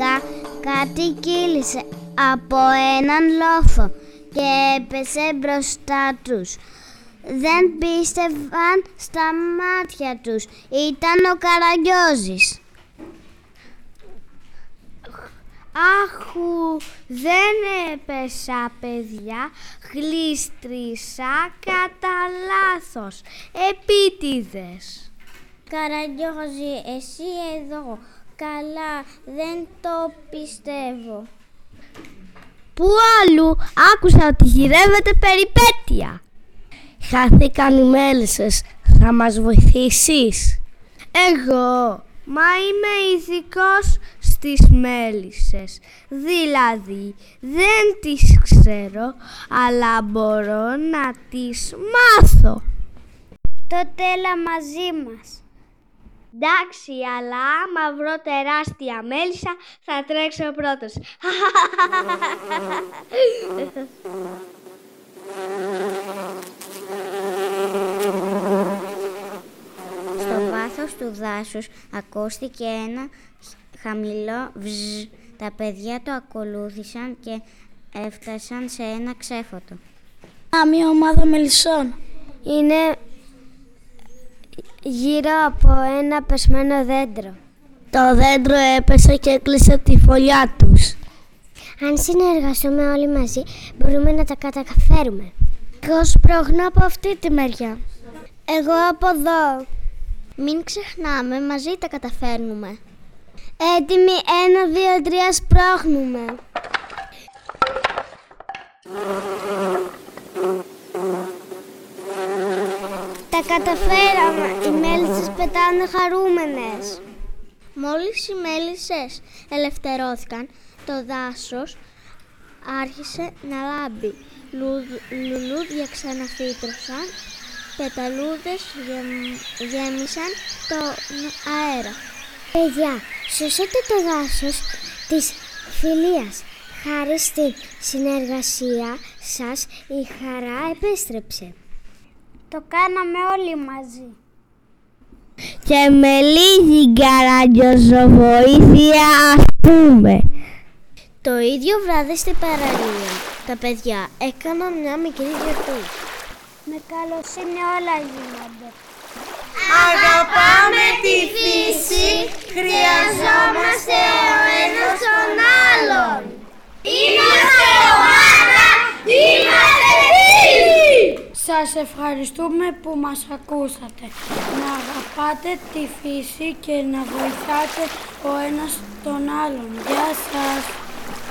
ξαφνικά κάτι κύλησε από έναν λόφο και έπεσε μπροστά τους. Δεν πίστευαν στα μάτια τους. Ήταν ο Καραγκιόζης. Άχου, δεν έπεσα, παιδιά. Γλίστρισα κατά λάθος. Επίτηδες. Καραγκιόζη, εσύ εδώ. Καλά, δεν το πιστεύω. Πού αλλού άκουσα ότι γυρεύεται περιπέτεια. Χάθηκαν οι μέλισσες. Θα μας βοηθήσεις? Εγώ, μα είμαι ειδικός στις μέλισσες. Δηλαδή, δεν τις ξέρω, αλλά μπορώ να τις μάθω. Τότε έλα μαζί μας. Εντάξει, αλλά άμα βρω τεράστια μέλισσα, θα τρέξω πρώτος. Στο βάθος του δάσους ακούστηκε ένα χαμηλό βζζ. Τα παιδιά το ακολούθησαν και έφτασαν σε ένα ξέφωτο. Μια ομάδα μελισσών. Είναι γύρω από ένα πεσμένο δέντρο. Το δέντρο έπεσε και έκλεισε τη φωλιά τους. Αν συνεργαστούμε όλοι μαζί, μπορούμε να τα καταφέρουμε. Εγώ σπρώχνω από αυτή τη μεριά. Εγώ από εδώ. Μην ξεχνάμε, μαζί τα καταφέρνουμε. Έτοιμοι, 1, 2, 3, σπρώχνουμε. Τα καταφέραμε. Οι μέλισσες πετάνε χαρούμενες. Μόλις οι μέλισσες ελευθερώθηκαν, το δάσος άρχισε να λάμπει. Λουλούδια ξαναφύτρωσαν, πεταλούδες γέμισαν τον αέρα. Παιδιά, σώσατε το δάσος της φιλίας. Χάρη στην συνεργασία σας, η χαρά επέστρεψε. Το κάναμε όλοι μαζί. Και με λίγη καραγκιόζοβοήθεια, ας πούμε. Το ίδιο βράδυ στην παραλία, τα παιδιά έκαναν μια μικρή γιορτή. Με καλοσύνη όλα γίνονται. Αγαπάμε τη φύση, χρειαζόμαστε ο ένας τον άλλον. Είμαστε ομάδα, είμαστε φίλοι! Σας ευχαριστούμε που μας ακούσατε. Να αγαπάτε τη φύση και να βοηθάτε ο ένας τον άλλον. Γεια σας!